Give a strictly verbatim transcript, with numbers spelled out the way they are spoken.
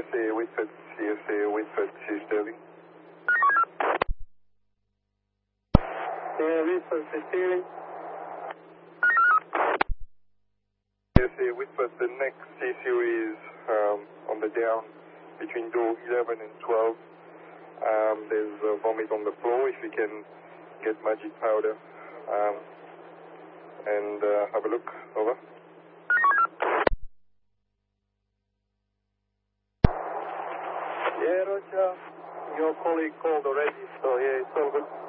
A Whitford, C S A Whitford, C Sterling. Yeah, Whitford, C Sterling. C S A Whitford, the next C series um, on the down between door eleven and twelve. Um, there's uh, vomit on the floor. If you can get magic powder um, and uh, have a look. Over. Yeah, Roger. Your colleague called already, so yeah, it's all good.